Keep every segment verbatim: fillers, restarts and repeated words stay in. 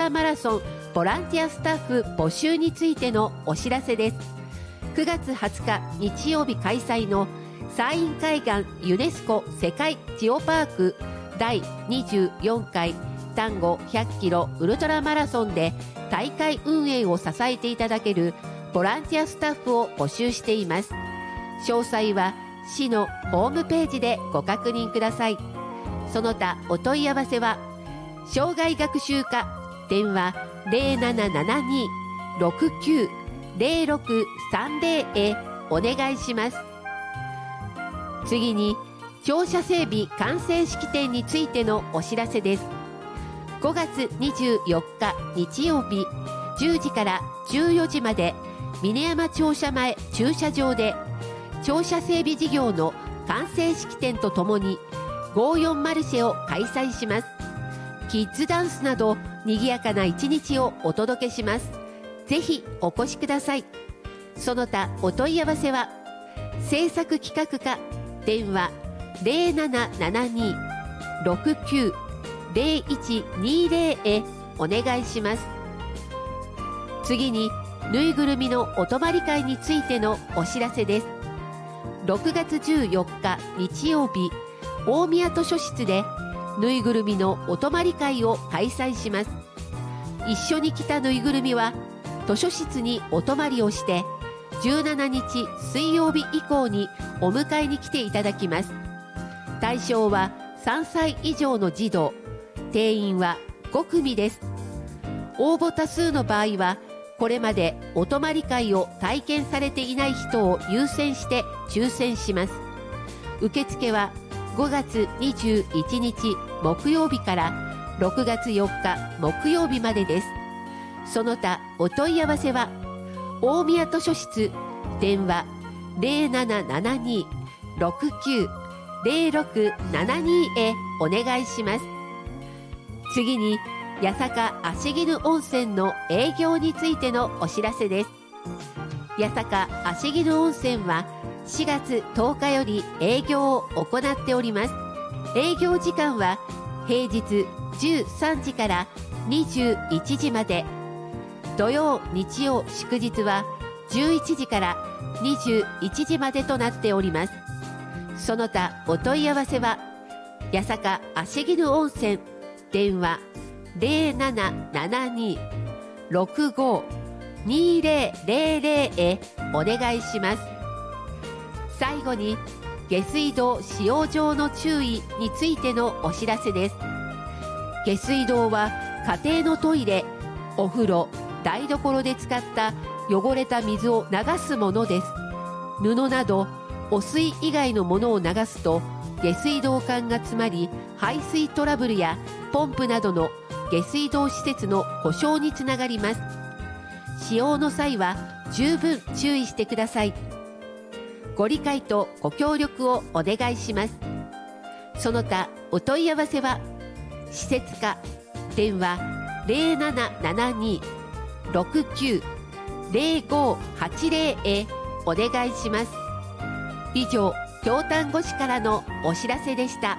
ラマラソンボランティアスタッフ募集についてのお知らせです。くがつはつか日曜日開催の山陰海岸ユネスコ世界ジオパークだいにじゅうよんかい丹後ひゃっキロウルトラマラソンで大会運営を支えていただけるボランティアスタッフを募集しています。詳細は市のホームページでご確認ください。その他お問い合わせは障害学習課電話 ゼロななななに ろくきゅう ゼロろくさんゼロ へお願いします。次に庁舎整備完成式典についてのお知らせです。ごがつにじゅうよっか日曜日じゅうじからじゅうよじまで峰山庁舎前駐車場で庁舎整備事業の完成式典とともにごじゅうよんマルシェを開催します。キッズダンスなど賑やかな一日をお届けします。ぜひお越しください。その他お問い合わせは制作企画課電話 ゼロななななに ろくきゅう ゼロいちにゼロ へお願いします。次にぬいぐるみのお泊まり会についてのお知らせです。ろくがつじゅうよっか日曜日大宮図書室でぬいぐるみのお泊まり会を開催します。一緒に来たぬいぐるみは図書室にお泊まりをしてじゅうしちにち水曜日以降にお迎えに来ていただきます。対象はさんさい以上の児童、定員はごくみです。応募多数の場合はこれまでお泊まり会を体験されていない人を優先して抽選します。受付はごがつにじゅういちにち木曜日からろくがつよっか木曜日までです。その他お問い合わせは大宮図書室電話 ゼロななななに ろくきゅう ゼロろくななに へお願いします。次に八坂足絹温泉の営業についてのお知らせです。八坂足絹温泉はしがつとおかより営業を行っております。営業時間は平日じゅうさんじからにじゅういちじまで、土曜日曜祝日はじゅういちじからにじゅういちじまでとなっております。その他お問い合わせは八坂足絹温泉電話 ゼロななななに ろくご にゼロゼロゼロ へお願いします。最後に下水道使用上の注意についてのお知らせです。下水道は家庭のトイレ、お風呂、台所で使った汚れた水を流すものです。布など汚水以外のものを流すと下水道管が詰まり排水トラブルやポンプなどの下水道施設の故障につながります。使用の際は十分注意してください。ご理解とご協力をお願いします。その他お問い合わせは施設課電話 ゼロななななに ろくきゅう ゼロごはちゼロ へお願いします。以上、京丹後市からのお知らせでした。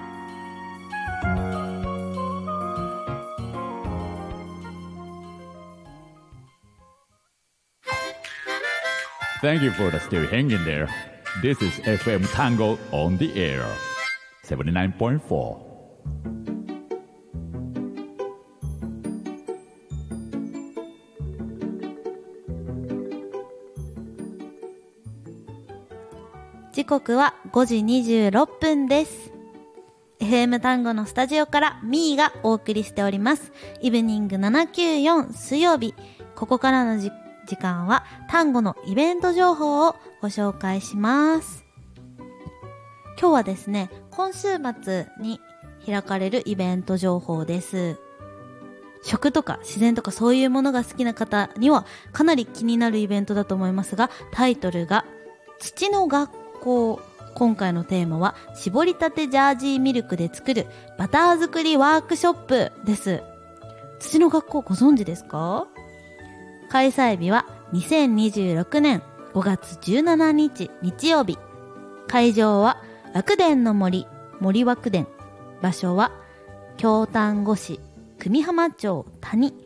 Thank you for the still hanging there. This is エフエム Tango on the air. セブンティナインポイントフォー. 時刻はごじにじゅうろっぷんです。エフエム タンゴのスタジオからミーがお送りしております。イブニングななきゅうよん水曜日。ここからの時時間はタンゴのイベント情報をご紹介します。今日はですね、今週末に開かれるイベント情報です。食とか自然とかそういうものが好きな方にはかなり気になるイベントだと思いますが、タイトルが土の学校。今回のテーマは絞りたてジャージーミルクで作るバター作りワークショップです。土の学校ご存知ですか？開催日はにせんにじゅうろくねんごがつじゅうしちにち日曜日。会場は楽殿の森森和久殿。場所は京丹後市久美浜町谷